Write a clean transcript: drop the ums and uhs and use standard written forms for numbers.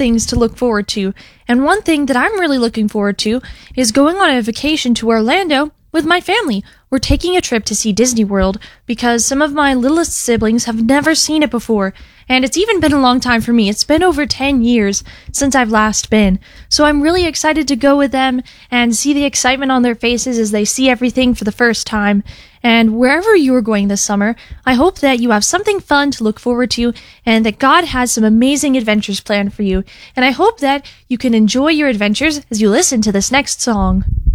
things to look forward to, and one thing that I'm really looking forward to is going on a vacation to Orlando with my family. We're taking a trip to see Disney World because some of my littlest siblings have never seen it before, and it's even been a long time for me. It's been over 10 years since I've last been, so I'm really excited to go with them and see the excitement on their faces as they see everything for the first time. And wherever you're going this summer, I hope that you have something fun to look forward to and that God has some amazing adventures planned for you. And I hope that you can enjoy your adventures as you listen to this next song.